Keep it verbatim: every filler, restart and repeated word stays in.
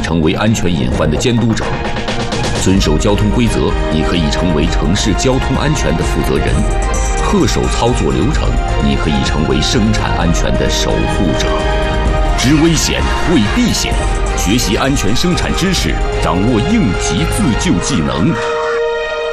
成为安全隐患的监督者；遵守交通规则，你可以成为城市交通安全的负责人；恪守操作流程，你可以成为生产安全的守护者。知危险，为避险，学习安全生产知识，掌握应急自救技能。